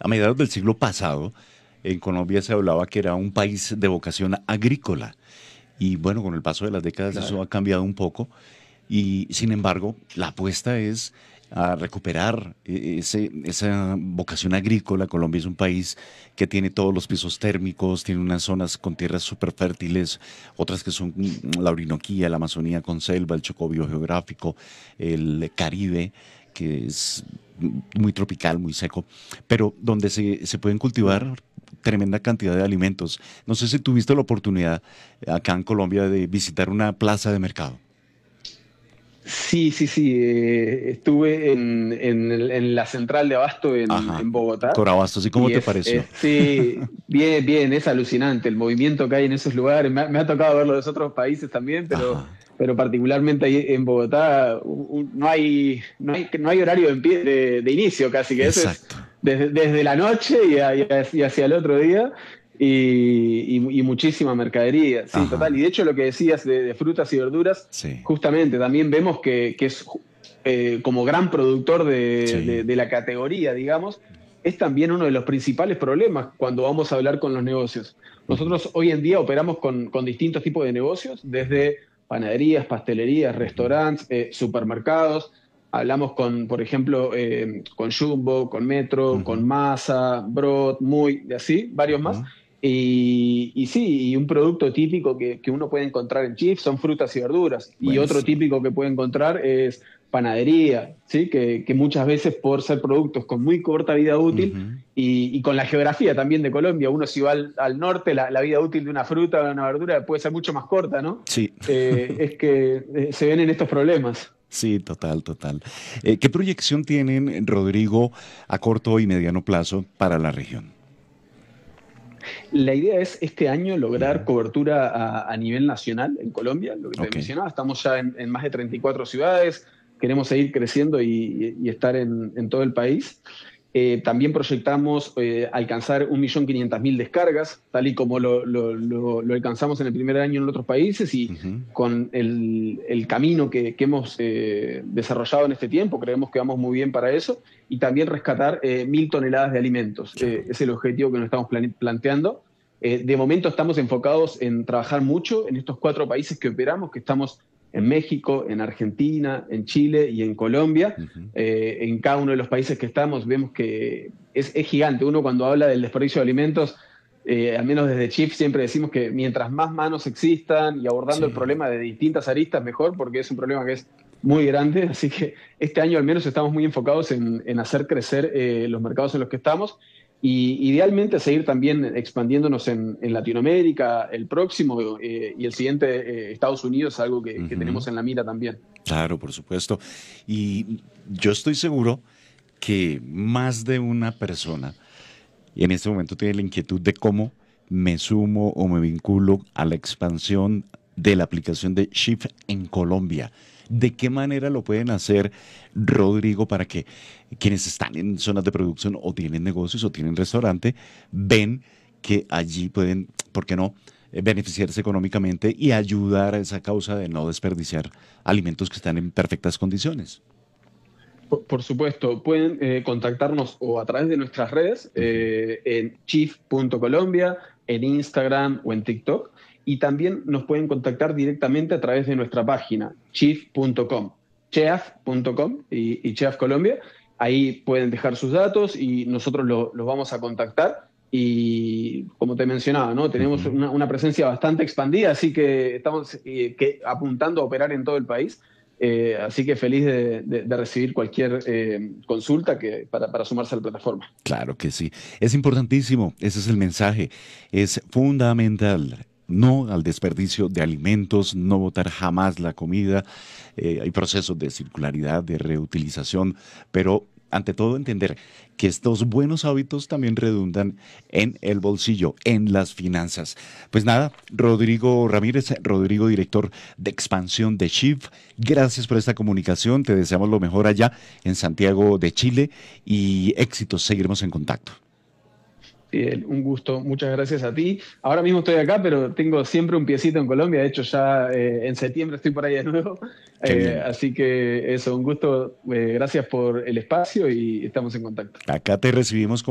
a mediados del siglo pasado, en Colombia se hablaba que era un país de vocación agrícola. Y bueno, con el paso de las décadas eso Claro. ha cambiado un poco. Y sin embargo, la apuesta es a recuperar esa vocación agrícola. Colombia es un país que tiene todos los pisos térmicos, tiene unas zonas con tierras súper fértiles, otras que son la Orinoquía, la Amazonía con selva, el Chocó biogeográfico, el Caribe, que es muy tropical, muy seco, pero donde se pueden Claro. cultivar tremenda cantidad de alimentos. No sé si tuviste la oportunidad acá en Colombia de visitar una plaza de mercado. Sí, sí, sí. Estuve en la central de Abasto Ajá. en Bogotá Corabastos, ¿y cómo y te pareció? sí, bien, bien, es alucinante el movimiento que hay en esos lugares. Me ha tocado verlo de otros países también, Ajá. pero particularmente ahí en Bogotá no hay horario de inicio casi, que eso es Exacto. desde la noche y hacia el otro día. Y muchísima mercadería, sí, total. Y Ajá. de hecho lo que decías de frutas y verduras, Sí. justamente también vemos que es como gran productor Sí. de la categoría, digamos, es también uno de los principales problemas cuando vamos a hablar con los negocios. Ujú, Nosotros hoy en día operamos con distintos tipos de negocios, desde panaderías, pastelerías, ujú, restaurantes, supermercados. Hablamos con, por ejemplo, con Jumbo, con Metro, ujú, con Masa, Brod, Muy, y así, varios más. ujú. Y sí, y un producto típico que uno puede encontrar en Chief son frutas y verduras. Y otro Buenísimo. típico que puede encontrar es panadería, ¿sí? Que muchas veces por ser productos con muy corta vida útil Ujú. y con la geografía también de Colombia, uno si va al norte, la vida útil de una fruta o de una verdura puede ser mucho más corta, ¿no? Sí, Es que se ven en estos problemas. sí, total, total. ¿Qué proyección tienen, Rodrigo, a corto y mediano plazo para la región? La idea es este año Ujú. lograr cobertura a nivel nacional en Colombia, lo que te Ok. mencionaba, estamos ya en más de 34 ciudades, queremos seguir creciendo y estar en todo el país. También proyectamos alcanzar 1.500.000 descargas, tal y como lo alcanzamos en el primer año en otros países y Ujú. con el camino que hemos desarrollado en este tiempo, creemos que vamos muy bien para eso, y también rescatar 1.000 toneladas de alimentos. Claro. Es el objetivo que nos estamos planteando. De momento estamos enfocados en trabajar mucho en estos 4 países que operamos, que estamos en México, en Argentina, en Chile y en Colombia. Ujú. En cada uno de los países que estamos vemos que es gigante. Uno cuando habla del desperdicio de alimentos, al menos desde Chief siempre decimos que mientras más manos existan y abordando el Sí. problema de distintas aristas, mejor, porque es un problema que es muy grande. Así que este año al menos estamos muy enfocados en hacer crecer los mercados en los que estamos y idealmente seguir también expandiéndonos en Latinoamérica, el próximo y el siguiente, Estados Unidos, algo que Ujú. tenemos en la mira también. Claro, por supuesto. Y yo estoy seguro que más de una persona y en este momento tiene la inquietud de cómo me sumo o me vinculo a la expansión de la aplicación de Shift en Colombia. ¿De qué manera lo pueden hacer, Rodrigo, para que quienes están en zonas de producción o tienen negocios o tienen restaurante ven que allí pueden, ¿por qué no?, beneficiarse económicamente y ayudar a esa causa de no desperdiciar alimentos que están en perfectas condiciones? Por supuesto, pueden contactarnos o a través de nuestras redes Ujú. en chief.colombia, en Instagram o en TikTok. Y también nos pueden contactar directamente a través de nuestra página, chief.com, chef.com y Chef Colombia. Ahí pueden dejar sus datos y nosotros los vamos a contactar. Y como te mencionaba, ¿no? Tenemos Ujú. una presencia bastante expandida, así que estamos apuntando a operar en todo el país. Así que feliz de recibir cualquier consulta para sumarse a la plataforma. Claro que sí. Es importantísimo, ese es el mensaje. Es fundamental. No al desperdicio de alimentos, no botar jamás la comida. Hay procesos de circularidad, de reutilización, pero ante todo entender que estos buenos hábitos también redundan en el bolsillo, en las finanzas. Pues nada, Rodrigo Ramírez, Rodrigo, director de expansión de Shift, gracias por esta comunicación. Te deseamos lo mejor allá en Santiago de Chile y éxitos. Seguiremos en contacto. Un gusto, muchas gracias a ti. Ahora mismo estoy acá, pero tengo siempre un piecito en Colombia. De hecho, ya en septiembre estoy por ahí de nuevo. Qué bien. Así que eso, un gusto. Gracias por el espacio y estamos en contacto. Acá te recibimos con